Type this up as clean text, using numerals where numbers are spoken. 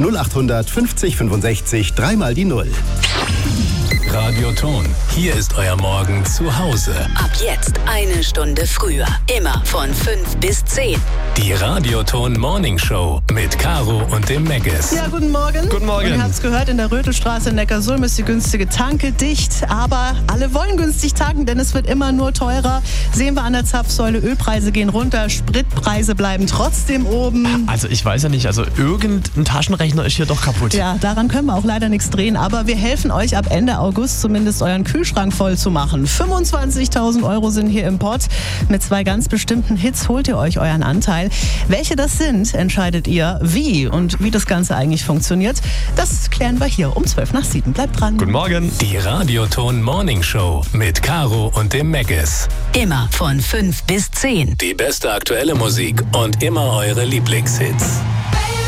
0800 50 65 3 mal die 0. Radioton, hier ist euer Morgen zu Hause. Ab jetzt 1 Stunde früher. Immer von 5 bis 10. Die Radioton Morning Show mit Caro und dem Meggis. Ja, guten Morgen. Guten Morgen. Und ihr habt es gehört, in der Rötelstraße in Neckarsulm ist die günstige Tanke dicht. Aber alle wollen günstig tanken, denn es wird immer nur teurer. Sehen wir an der Zapfsäule, Ölpreise gehen runter, Spritpreise bleiben trotzdem oben. Also ich weiß ja nicht, also irgendein Taschenrechner ist hier doch kaputt. Ja, daran können wir auch leider nichts drehen. Aber wir helfen euch ab Ende August zumindest euren Kühlschrank voll zu machen. 25.000 € sind hier im Pott. Mit 2 ganz bestimmten Hits holt ihr euch euren Anteil. Welche das sind, entscheidet ihr. Wie und wie das Ganze eigentlich funktioniert, das klären wir hier um 7:12. Bleibt dran. Guten Morgen. Die Radioton Morning Show mit Caro und dem Meggis. Immer von 5 bis 10. Die beste aktuelle Musik und immer eure Lieblingshits.